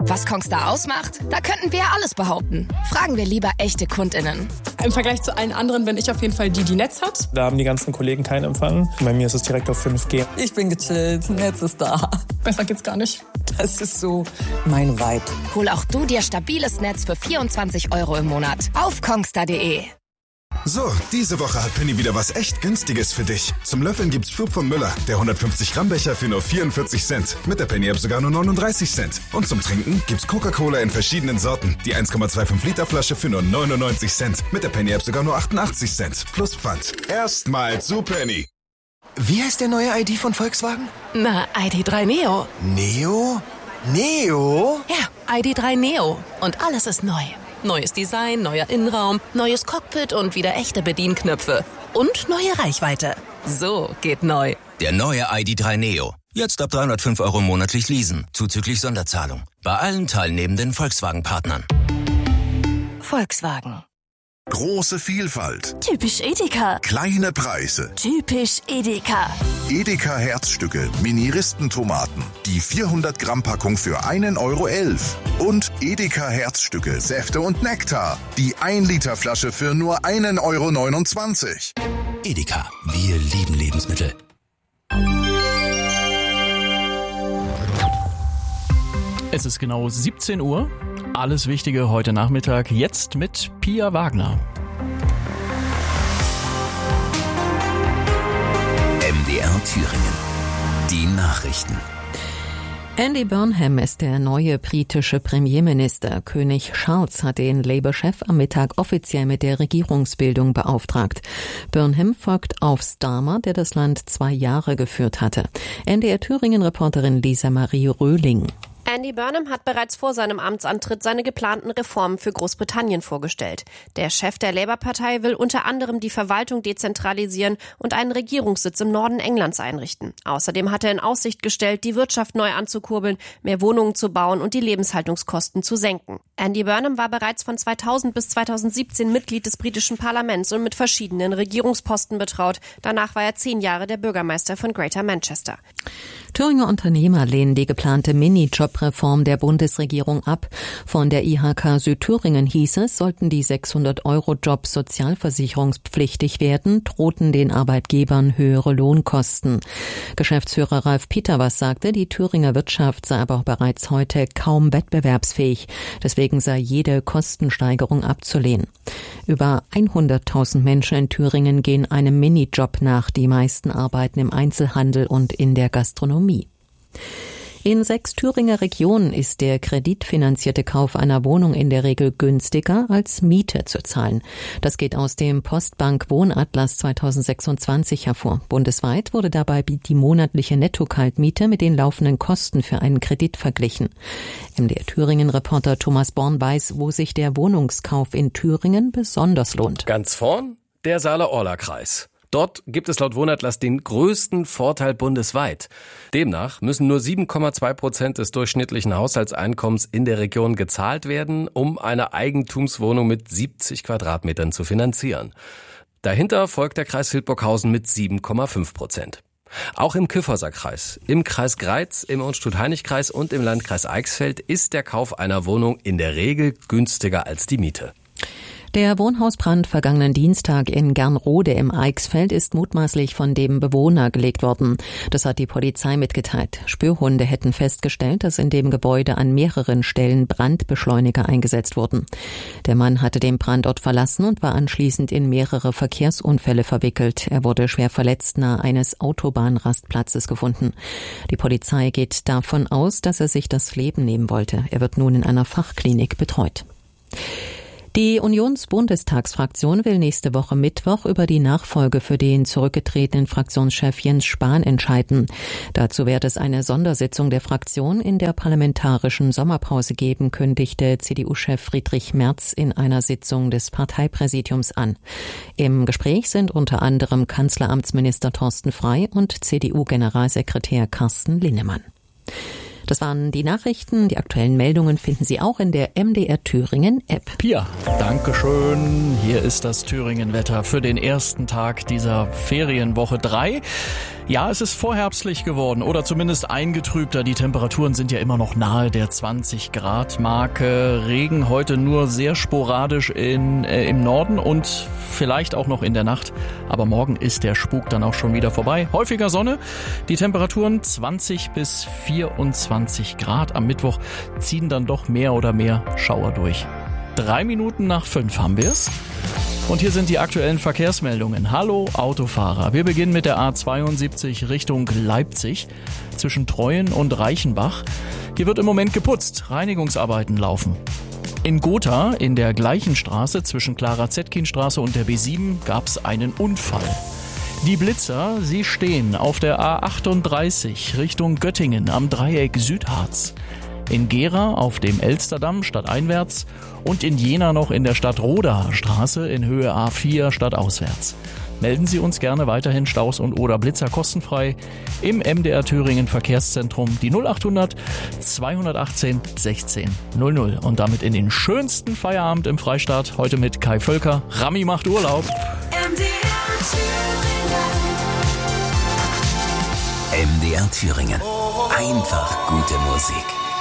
Was Kongstar ausmacht? Da könnten wir alles behaupten. Fragen wir lieber echte KundInnen. Im Vergleich zu allen anderen bin ich auf jeden Fall die Netz hat. Da haben die ganzen Kollegen keinen Empfang. Bei mir ist es direkt auf 5G. Ich bin gechillt, Netz ist da. Besser geht's gar nicht. Das ist so mein Vibe. Hol auch du dir stabiles Netz für 24 € im Monat auf kongstar.de. So, diese Woche hat Penny wieder was echt Günstiges für dich. Zum Löffeln gibt's Flug von Müller, der 150 Gramm Becher für nur 44 Cent. Mit der Penny-App sogar nur 39 Cent. Und zum Trinken gibt's Coca-Cola in verschiedenen Sorten. Die 1,25 Liter Flasche für nur 99 Cent. Mit der Penny-App sogar nur 88 Cent. Plus Pfand. Erstmal zu Penny. Wie heißt der neue ID von Volkswagen? Na, ID.3 Neo. Neo? Neo? Ja, ID.3 Neo. Und alles ist neu. Neues Design, neuer Innenraum, neues Cockpit und wieder echte Bedienknöpfe. Und neue Reichweite. So geht neu. Der neue ID.3 Neo. Jetzt ab 305 € monatlich leasen, zuzüglich Sonderzahlung. Bei allen teilnehmenden Volkswagen-Partnern. Volkswagen. Große Vielfalt. Typisch Edeka. Kleine Preise. Typisch Edeka. Edeka Herzstücke, Mini-Ristentomaten. Die 400 Gramm Packung für 1,11 € Und Edeka Herzstücke, Säfte und Nektar. Die 1 Liter Flasche für nur 1,29 €. Edeka, wir lieben Lebensmittel. Es ist genau 17 Uhr. Alles Wichtige heute Nachmittag, jetzt mit Pia Wagner. MDR Thüringen. Die Nachrichten. Andy Burnham ist der neue britische Premierminister. König Charles hat den Labour-Chef am Mittag offiziell mit der Regierungsbildung beauftragt. Burnham folgt auf Starmer, der das Land 2 Jahre geführt hatte. NDR Thüringen-Reporterin Lisa Marie Röhling. Andy Burnham hat bereits vor seinem Amtsantritt seine geplanten Reformen für Großbritannien vorgestellt. Der Chef der Labour-Partei will unter anderem die Verwaltung dezentralisieren und einen Regierungssitz im Norden Englands einrichten. Außerdem hat er in Aussicht gestellt, die Wirtschaft neu anzukurbeln, mehr Wohnungen zu bauen und die Lebenshaltungskosten zu senken. Andy Burnham war bereits von 2000 bis 2017 Mitglied des britischen Parlaments und mit verschiedenen Regierungsposten betraut. Danach war er 10 Jahre der Bürgermeister von Greater Manchester. Thüringer Unternehmer lehnen die geplante Minijob-Reform der Bundesregierung ab. Von der IHK Südthüringen hieß es, sollten die 600-Euro-Jobs sozialversicherungspflichtig werden, drohten den Arbeitgebern höhere Lohnkosten. Geschäftsführer Ralf Peters sagte, die Thüringer Wirtschaft sei aber bereits heute kaum wettbewerbsfähig. Deswegen sei jede Kostensteigerung abzulehnen. Über 100.000 Menschen in Thüringen gehen einem Minijob nach. Die meisten arbeiten im Einzelhandel und in der Gastronomie. In 6 Thüringer Regionen ist der kreditfinanzierte Kauf einer Wohnung in der Regel günstiger als Miete zu zahlen. Das geht aus dem Postbank Wohnatlas 2026 hervor. Bundesweit wurde dabei die monatliche Netto-Kaltmiete mit den laufenden Kosten für einen Kredit verglichen. MDR Thüringen-Reporter Thomas Born weiß, wo sich der Wohnungskauf in Thüringen besonders lohnt. Ganz vorn der Saale-Orla-Kreis. Dort gibt es laut Wohnatlas den größten Vorteil bundesweit. Demnach müssen nur 7,2% des durchschnittlichen Haushaltseinkommens in der Region gezahlt werden, um eine Eigentumswohnung mit 70 Quadratmetern zu finanzieren. Dahinter folgt der Kreis Hildburghausen mit 7,5%. Auch im Kyffhäuser-Kreis, im Kreis Greiz, im Unstrut-Hainich-Kreis und im Landkreis Eichsfeld ist der Kauf einer Wohnung in der Regel günstiger als die Miete. Der Wohnhausbrand vergangenen Dienstag in Gernrode im Eichsfeld ist mutmaßlich von dem Bewohner gelegt worden. Das hat die Polizei mitgeteilt. Spürhunde hätten festgestellt, dass in dem Gebäude an mehreren Stellen Brandbeschleuniger eingesetzt wurden. Der Mann hatte den Brandort verlassen und war anschließend in mehrere Verkehrsunfälle verwickelt. Er wurde schwer verletzt nahe eines Autobahnrastplatzes gefunden. Die Polizei geht davon aus, dass er sich das Leben nehmen wollte. Er wird nun in einer Fachklinik betreut. Die Unionsbundestagsfraktion will nächste Woche Mittwoch über die Nachfolge für den zurückgetretenen Fraktionschef Jens Spahn entscheiden. Dazu werde es eine Sondersitzung der Fraktion in der parlamentarischen Sommerpause geben, kündigte CDU-Chef Friedrich Merz in einer Sitzung des Parteipräsidiums an. Im Gespräch sind unter anderem Kanzleramtsminister Thorsten Frey und CDU-Generalsekretär Carsten Linnemann. Das waren die Nachrichten. Die aktuellen Meldungen finden Sie auch in der MDR Thüringen App. Pia, Dankeschön. Hier ist das Thüringen-Wetter für den ersten Tag dieser Ferienwoche 3. Ja, es ist vorherbstlich geworden oder zumindest eingetrübter. Die Temperaturen sind ja immer noch nahe der 20-Grad-Marke. Regen heute nur sehr sporadisch im Norden und vielleicht auch noch in der Nacht. Aber morgen ist der Spuk dann auch schon wieder vorbei. Häufiger Sonne, die Temperaturen 20 bis 24 Grad. Am Mittwoch ziehen dann doch mehr oder mehr Schauer durch. 3 Minuten nach 5 haben wir es. Und hier sind die aktuellen Verkehrsmeldungen. Hallo Autofahrer. Wir beginnen mit der A72 Richtung Leipzig zwischen Treuen und Reichenbach. Hier wird im Moment geputzt. Reinigungsarbeiten laufen. In Gotha, in der gleichen Straße zwischen Clara-Zetkin-Straße und der B7, gab es einen Unfall. Die Blitzer, sie stehen auf der A38 Richtung Göttingen am Dreieck Südharz. In Gera auf dem Elsterdamm stadteinwärts und in Jena noch in der Stadtroda Straße in Höhe A4 stadtauswärts. Melden Sie uns gerne weiterhin Staus und oder Blitzer kostenfrei im MDR Thüringen Verkehrszentrum, die 0800 218 16 00. Und damit in den schönsten Feierabend im Freistaat, heute mit Kai Völker. Rami macht Urlaub. MDR Thüringen. Einfach gute Musik.